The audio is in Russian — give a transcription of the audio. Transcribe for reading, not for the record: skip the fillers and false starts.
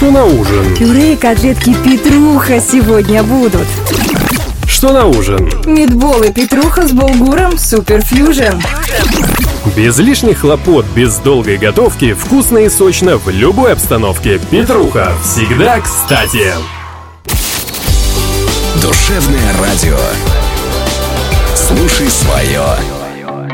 Что на ужин? Пюре и котлетки Петруха сегодня будут. Что на ужин? Митболы Петруха с булгуром Супер Фьюжн. Без лишних хлопот, без долгой готовки, вкусно и сочно в любой обстановке. Петруха всегда кстати. Душевное радио. Слушай свое.